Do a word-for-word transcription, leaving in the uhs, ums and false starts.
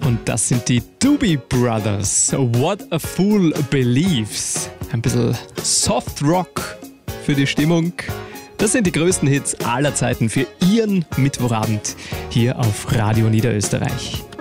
Und das sind die Doobie Brothers. What a Fool Believes. Ein bisschen Soft Rock für die Stimmung. Das sind die größten Hits aller Zeiten für Ihren Mittwochabend hier auf Radio Niederösterreich.